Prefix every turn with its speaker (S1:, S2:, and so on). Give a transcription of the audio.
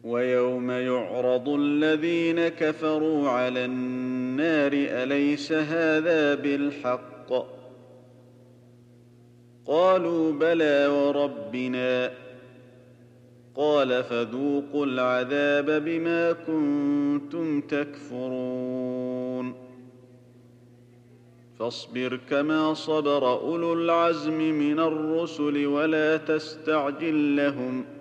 S1: ويوم يعرض الذين كفروا على النار أليس هذا بالحق؟ قالوا بلى وربنا. قال فذوقوا العذاب بما كنتم تكفرون. فاصبر كما صبر أولو العزم من الرسل ولا تستعجل لهم